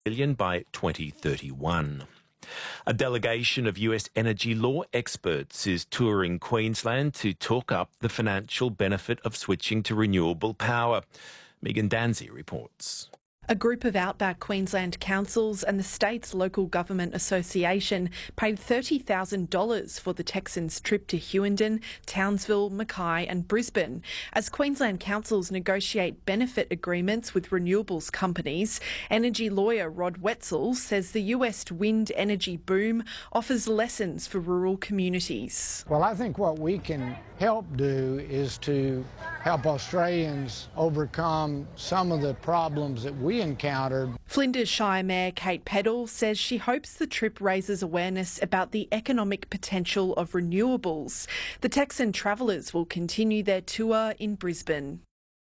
billion by 2031. A delegation of US energy law experts is touring Queensland to talk up the financial benefit of switching to renewable power. Megan Danzy reports. A group of outback Queensland councils and the state's local government association paid $30,000 for the Texans' trip to Hughenden, Townsville, Mackay and Brisbane as Queensland councils negotiate benefit agreements with renewables companies. Energy lawyer Rod Wetzel says the US wind energy boom offers lessons for rural communities. Well, I think what we can help do is to help Australians overcome some of the problems that we encountered. Flinders Shire Mayor Kate Peddle says she hopes the trip raises awareness about the economic potential of renewables. The Texan travellers will continue their tour in Brisbane.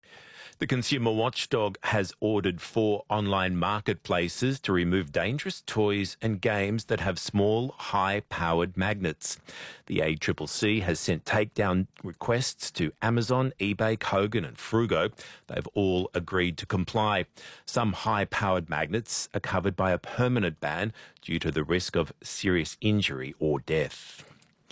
The consumer watchdog has ordered 4 online marketplaces to remove dangerous toys and games that have small, high-powered magnets. The ACCC has sent takedown requests to Amazon, eBay, Kogan and Frugo. They've all agreed to comply. Some high-powered magnets are covered by a permanent ban due to the risk of serious injury or death.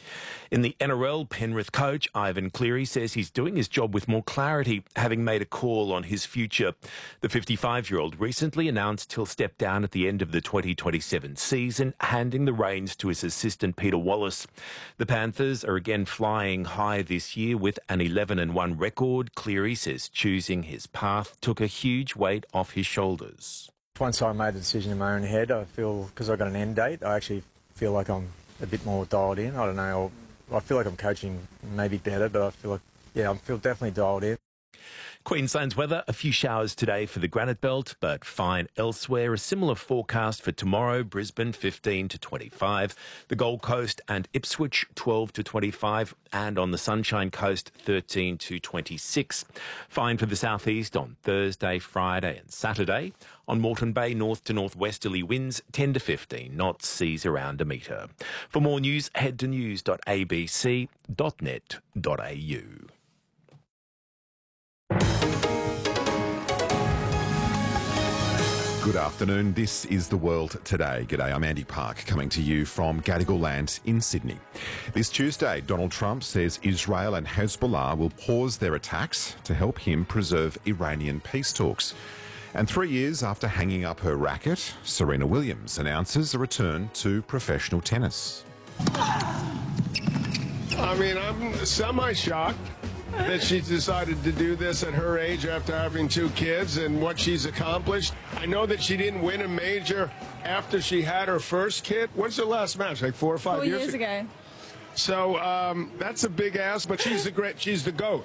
In the NRL, Penrith coach Ivan Cleary says he's doing his job with more clarity, having made a call on his future. The 55-year-old recently announced he'll step down at the end of the 2027 season, handing the reins to his assistant Peter Wallace. The Panthers are again flying high this year with an 11-1 record. Cleary says choosing his path took a huge weight off his shoulders. Once I made a decision in my own head, I feel, because I've got an end date, I actually feel like I'm a bit more dialed in. I don't know, I feel like I'm coaching maybe better, but I feel like, I feel definitely dialed in. Queensland's weather, a few showers today for the Granite Belt, but fine elsewhere. A similar forecast for tomorrow, Brisbane 15 to 25, the Gold Coast and Ipswich 12 to 25, and on the Sunshine Coast 13 to 26. Fine for the southeast on Thursday, Friday and Saturday. On Moreton Bay, north to northwesterly winds 10 to 15 knots, seas around a metre. For more news, head to news.abc.net.au. Good afternoon, this is The World Today. G'day, I'm Andy Park, coming to you from Gadigal Land in Sydney. This Tuesday, Donald Trump says Israel and Hezbollah will pause their attacks to help him preserve Iranian peace talks. And 3 years after hanging up her racket, Serena Williams announces a return to professional tennis. I mean, I'm semi-shocked that she's decided to do this at her age after having 2 kids and what she's accomplished. I know that she didn't win a major after she had her first kid. When's her last match? Like 4 or 5 years? 4 years ago. So that's a big ask, but she's the GOAT.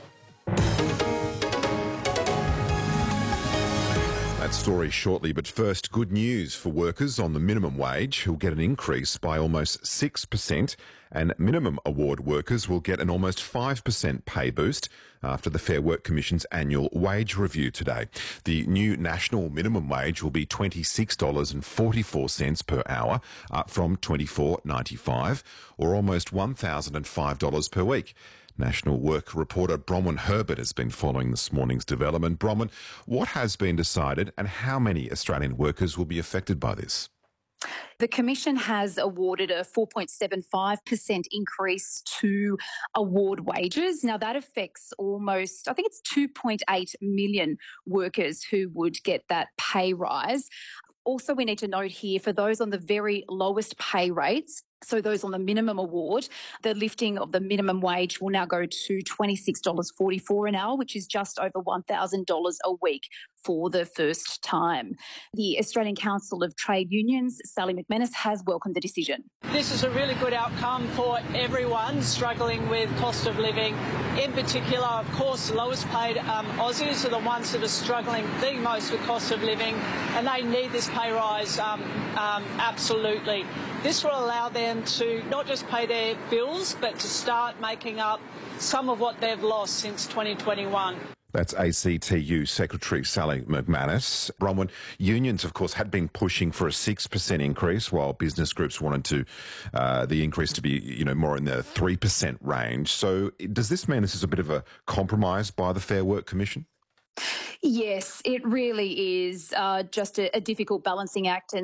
That story shortly, but first, good news for workers on the minimum wage who'll get an increase by almost 6%, and minimum award workers will get an almost 5% pay boost after the Fair Work Commission's annual wage review today. The new national minimum wage will be $26.44 per hour, up from $24.95, or almost $1,005 per week. National Work reporter Bronwyn Herbert has been following this morning's development. Bronwyn, what has been decided and how many Australian workers will be affected by this? The Commission has awarded a 4.75% increase to award wages. Now, that affects almost, I think it's 2.8 million workers who would get that pay rise. Also, we need to note here, for those on the very lowest pay rates, so those on the minimum award, the lifting of the minimum wage will now go to $26.44 an hour, which is just over $1,000 a week for the first time. The Australian Council of Trade Unions, Sally McManus, has welcomed the decision. This is a really good outcome for everyone struggling with cost of living. In particular, of course, lowest paid Aussies are the ones that are struggling the most with cost of living, and they need this pay rise absolutely. This will allow them to not just pay their bills, but to start making up some of what they've lost since 2021. That's ACTU Secretary Sally McManus. Bronwyn, unions, of course, had been pushing for a 6% increase, while business groups wanted to the increase to be, more in the 3% range. So does this mean this is a bit of a compromise by the Fair Work Commission? Yes, it really is just a difficult balancing act. And